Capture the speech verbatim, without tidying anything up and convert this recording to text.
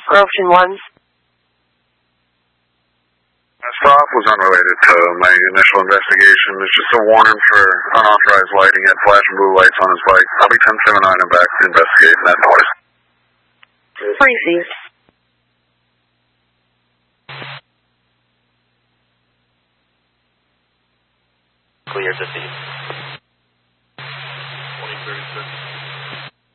for Ocean one. The stop was unrelated to my initial investigation. It's just a warning for unauthorized lighting. He had flashing blue lights on his bike. I'll be ten seven nine and back to investigate that noise. Received. Clear to see. twenty thirty-six.